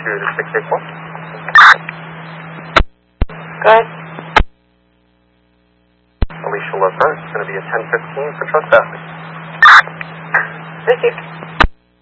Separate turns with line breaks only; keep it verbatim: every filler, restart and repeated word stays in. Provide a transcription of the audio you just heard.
to the six eight four.
Go ahead.
Alicia Levert, it's going to be a ten fifteen for trespassing.
Received.